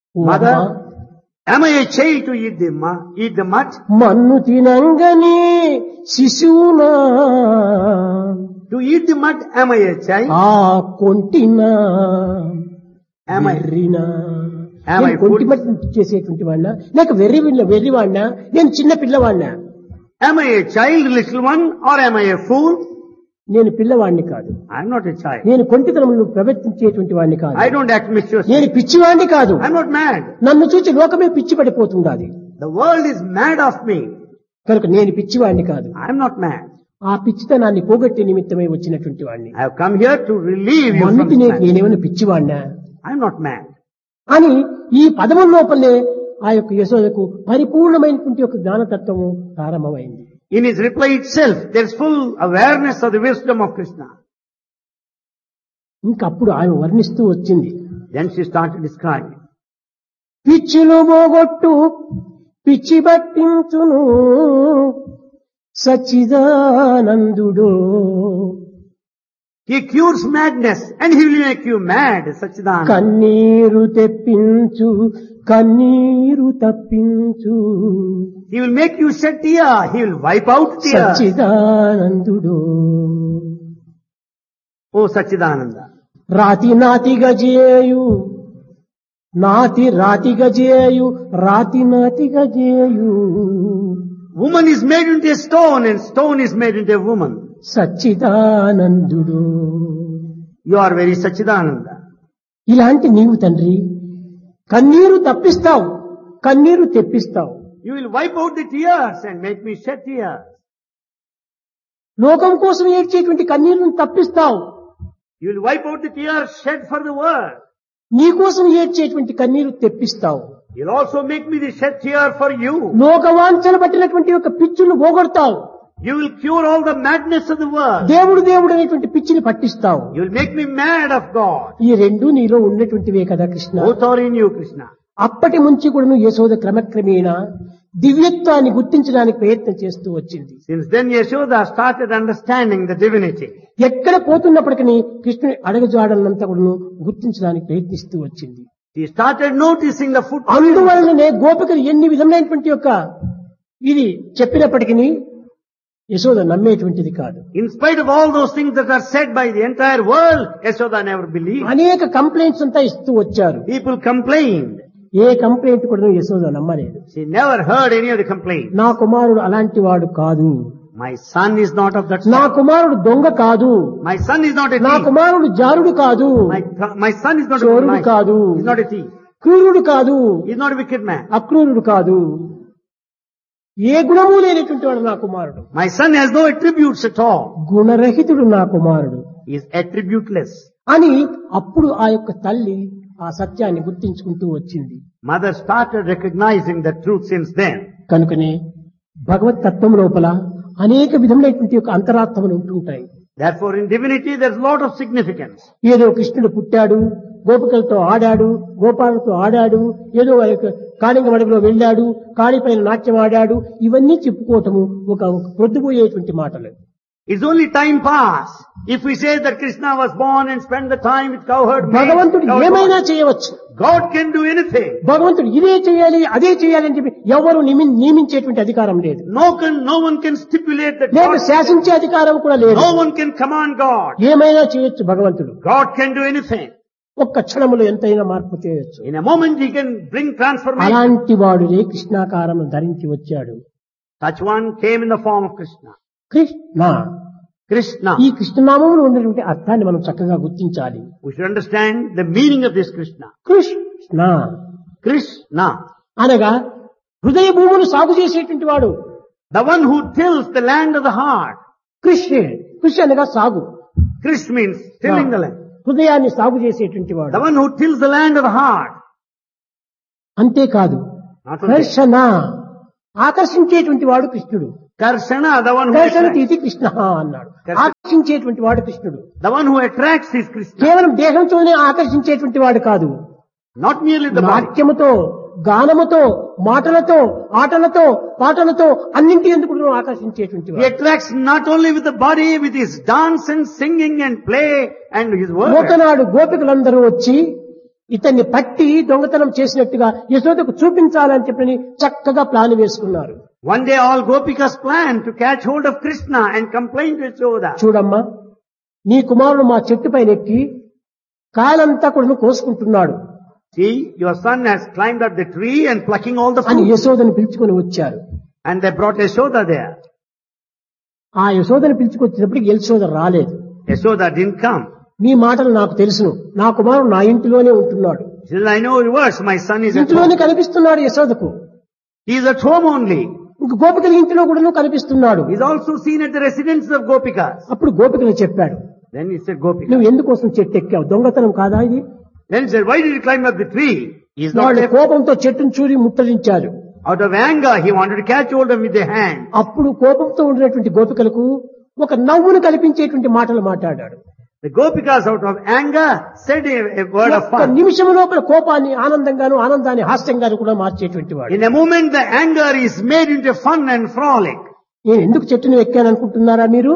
Mother, am I a child to eat the mud? మన్ను తినంగని శిశువునా To eat the mud, am I a child? ఆ కొంటినా Am I? వెర్రినా Am I నేను కొంటి fool? మట్టి చేసేటువంటి వాడినా లేక వెర్రివాడినా నేను చిన్న పిల్లవాడినా? Am I a child, little one, or am I a fool? నేను పిల్లవాడిని కాదు, I'm not a child. నేను కొంటితనమును ప్రవర్తించేటువంటి వాడిని కాదు, I don't act mischievously. నేను పిచ్చివాడిని కాదు. I'm not mad. నన్ను చూసి లోకమే పిచ్చి పడిపోతుండాలి. The world is mad of me. కనుక నేను పిచ్చివాడిని కాదు, I'm not mad. ఆ పిచ్చితనాన్ని పోగొట్టే నిమిత్తమై వచ్చినటువంటి వాడిని. I have come here to relieve you from మన్ను this తినే madness. నేనేమైనా పిచ్చివాడినా I'm not mad. అని ఈ పదముల లోపలనే ఆ యొక్క యశోదకు పరిపూర్ణమైనటువంటి ఒక జ్ఞానతత్వము ప్రారంభమైంది. In his reply itself, there is full awareness of the wisdom of Krishna. ఇంకప్పుడు ఆమె వర్ణిస్తూ వచ్చింది. Then she started describing. పిచ్చిలు పోగొట్టు పిచ్చి పట్టించును సచ్చిదానందుడు. He cures madness and he will make you mad, Sachidananda. కన్నీరు తెప్పించు కన్నీరు తప్పించు He will make you shed tear. He will wipe out tears. సచ్చిదానందుడు. Oh Sachidananda. రాతి నాతిగా చేయు నాతి రాతిగా చేయు రాతి నాతిగా చేయు Woman is made into a stone and stone is made into a woman. సచ్చిదానందుడు. You are very Sachidananda. ఇలాంటి నీవు తండ్రి కన్నీరు తప్పిస్తావు, కన్నీరు తెప్పిస్తావు. You will wipe out the tears and make me shed tears. లోకం కోసం ఏడ్చేటువంటి కన్నీరును తప్పిస్తావు, You will wipe out the tears shed for the world. నీ కోసం ఏడ్చేటువంటి కన్నీరు తెప్పిస్తావు. You will also make me the shed tear for you. లోకవాంఛన పట్టినటువంటి ఒక పిచ్చును పోగొడతావు, You will cure all the madness of the world. దేవుడు దేవుడు అనేటువంటి పిచ్చిని పట్టిస్తావు. You will make me mad of God. ఈ రెండు నీలో ఉన్నటువంటివే కదా Krishna. Both are in you, Krishna. అప్పటి నుంచి కూడా యశోద క్రమక్రమేణా దివ్యత్వాన్ని గుర్తించడానికి ప్రయత్నం చేస్తూ వచ్చింది. Since then Yashoda started understanding the divinity. ఎక్కడ పోతున్నప్పటికీ కృష్ణుని అడగజాడలంతా కూడా గుర్తించడానికి ప్రయత్నిస్తూ వచ్చింది. She started noticing the footprints. అందువలననే గోపికలు ఎన్ని విధమైనటువంటి యొక్క ఇది చెప్పినప్పటికీ యశోద నమ్మేటువంటిది కాదు. In spite of all those things that are said by the entire world, Yashoda never believed. అనేక కంప్లైంట్స్ అంతా ఇస్తూ వచ్చారు. People complained. ఏ కంప్లైంట్ కూడా యశోద నమ్మలేదు. She never heard any of the complaints. నా కుమారుడు అలాంటి వాడు కాదు, My son is not of that నా sort. కుమారుడు దొంగ కాదు, My son is not a నా thief. కుమారుడు జారుడు కాదు, My son is not a చోరుడు criminal. కాదు, He's not a thief. క్రూరుడు కాదు, He's not a wicked man. అక్రూరుడు కాదు, ఏ గుణము లేనటువంటి వాడు నా కుమారుడు, My son has no attributes at all. గుణరహితుడు నా కుమారుడు He is attributeless. అని అప్పుడు ఆ యొక్క తల్లి ఆ సత్యాన్ని గుర్తించుకుంటూ వచ్చింది. Mother started recognizing the truth since then. కనుకనే భగవత్ తత్వం లోపల అనేక విధములైనటువంటి యొక్క అంతరార్థములు ఉంటుంటాయి. Therefore in divinity there's a lot of significance. ఏదో కృష్ణుడు పుట్టాడు, గోపికలతో ఆడాడు, గోపాలతో ఆడాడు, ఏదో కాళింగ మడుగులో వెళ్ళాడు, కాళీపైన నాట్యం ఆడాడు, ఇవన్నీ చెప్పుకోవటము ఒక పొద్దుపోయేటువంటి మాటలు. It's only time pass. If we say that Krishna was born and spent the time with cowherd maids, భగవంతుడు ఏమైనా చేయవచ్చు, God can do anything. భగవంతుడు ఇదే చేయాలి అదే చేయాలి అని చెప్పి ఎవరు నియమించేటువంటి అధికారం లేదు, No one can stipulate that లేక God, శాసించే అధికారం కూడా లేదు. no one can command God. ఏమైనా చేయొచ్చు భగవంతుడు. God can do anything. ఒక్క క్షణములో ఎంతైనా మార్పు చేయొచ్చు. In a moment he can bring transformation. అలాంటి వాడునే కృష్ణాకారం ధరించి వచ్చాడు. Such one came in the form of Krishna. Krishna. ఈ కృష్ణనామంలో ఉన్నటువంటి అర్థాన్ని మనం చక్కగా గుర్తించాలి. We should understand the meaning of this Krishna. Krishna Krishna. అనగా హృదయ భూములు సాగు చేసేటువంటి వాడు. The one who tills the land of the heart. కృషి అనగా సాగు. Krish means tilling the land. హృదయాన్ని సాగు చేసేటువంటి వాడు. The one who tills the land of the heart. అంతేకాదు Not only that. కర్షణ ఆకర్షించేటువంటి వాడు కృష్ణుడు. Karshana, the one who కర్షణ attracts. తీసి కృష్ణ అన్నాడు. ఆకర్షించేటువంటి వాడు కృష్ణుడు. The one who attracts is Krishna. కేవలం దేహంతోనే ఆకర్షించేటువంటి వాడు కాదు, Not merely the body. నాట్యముతో, గానముతో, మాటలతో, ఆటలతో, పాటలతో అన్నింటి ఎందుకు ఆకర్షించేటువంటి He వాడు. attracts not only with the body, with his dance and singing and play and his words. ఒకనాడు గోపికలందరూ వచ్చి ఇతన్ని పట్టి దొంగతనం చేసినట్టుగా యశోదకు చూపించాలని చెప్పని చక్కగా ప్లాన్ వేసుకున్నారు. One day all Gopikas planned to catch hold of Krishna and complain to Yashoda. చూడమ్మా, నీ కుమారుడు మా చెట్టు పైన ఎక్కి కాయలంతా కూడా కోసుకుంటున్నాడు. See, your son has climbed up the tree and plucking all the అని fruit. యశోదను పిలుచుకొని వచ్చారు. And they brought Yashoda there. ఆ యశోదను పిలుచుకొచ్చినప్పటికి యశోద రాలేదు. Yashoda didn't come. మీ మాటలు నాకు తెలుసును, నా కుమారుడు నా ఇంటిలోనే ఉంటున్నాడు. She said, I know your words, my son is at ఇంట్లోనే home. కనిపిస్తున్నాడు యశోదకు. He is at home only. ఇంక గోపికల ఇంటిలో కూడా కనిపిస్తున్నాడు. He is also seen at the residence of Gopikas. అప్పుడు గోపికలు చెప్పాడు, Then he said, Gopika. నువ్వు ఎందుకోసం చెట్టు ఎక్కావు, దొంగతనం కాదా ఇది? Then he said, why did you climb up the tree? He is not వాళ్ళు there. కోపంతో చెట్టును చూరి ముట్టడించారు. Out of anger, he wanted to catch hold of him with their hand. అప్పుడు కోపంతో ఉండినటువంటి గోపికలకు ఒక నవ్వును కల్పించేటువంటి మాటలు మాట్లాడాడు. The Gopikas, out of anger, said a word of ఒక్క fun. నిమిషం లోపల కోపాన్ని ఆనందంగాను, ఆనందాన్ని హాస్యంగాను కూడా మార్చేటువంటి వాడు. In a moment, the anger is made into fun and frolic. నేను ఎందుకు చెట్టును ఎక్కాను అనుకుంటున్నారా మీరు?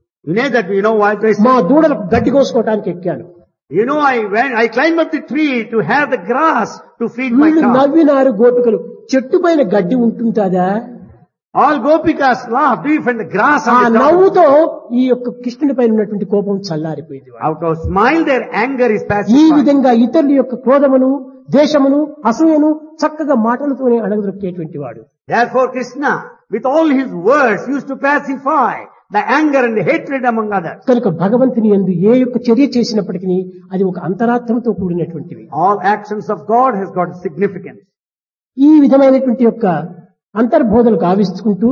You know why I మా said? దూడలకు గడ్డి కోసుకోవడానికి ఎక్కాను. You know, I climbed up the tree to have the grass to feed my వీళ్ళు cow. నవ్వినారు గోపికలు. చెట్టు పైన గడ్డి ఉంటుందా? All Gopikas laughed. Do you find the grass ఆ on the top? నవ్వుతో ఈ యొక్క కృష్ణుని పైన ఉన్నటువంటి కోపం చల్లారిపోయింది. Out of smile, their anger is ఈ pacified. విధంగా ఇతరుల యొక్క క్రోధమును, దేశమును, అసూయను చక్కగా మాటలతోనే అణగదొక్కేటువంటి వాడు. Therefore, Krishna, with all his words, used to pacify the anger and the hatred among others. కనుక భగవంతుని యందు ఏ యొక్క చర్య చేసినప్పటికీ అది ఒక అంతరార్థంతో కూడినటువంటివి. All actions of God has got significance. ఈ విధమైనటువంటి యొక్క అంతర్బోధలు గావించుకుంటూ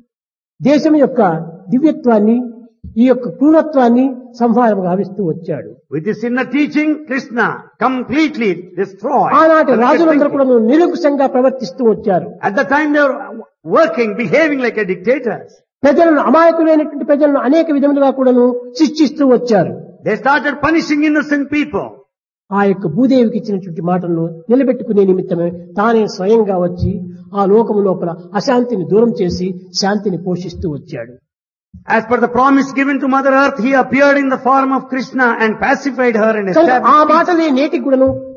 దేశం యొక్క దివ్యత్వాన్ని, ఈ యొక్క క్రూరత్వాన్ని సంహారం గావిస్తూ వచ్చాడు. With this inner teaching, Krishna completely destroyed. ఆనాటి రాజులందరూ కూడా నిరంకుశంగా ప్రవర్తిస్తూ వచ్చారు. At the time they were working, behaving like a dictators. ప్రజలను, అమాయకులైనటువంటి ప్రజలను అనేక విధములుగా కూడాను శిక్షిస్తూ వచ్చారు. They started punishing innocent people. ఆ యొక్క భూదేవికి ఇచ్చినటువంటి మాటలను నిలబెట్టుకునే నిమిత్తమే తానే స్వయంగా వచ్చి ఆ లోకము లోపల అశాంతిని దూరం చేసి శాంతిని పోషిస్తూ వచ్చాడు. As per the promise given to Mother Earth, he appeared in the form of Krishna and pacified her and కనుక ఆ established peace. మాటలే నేటికి కూడాను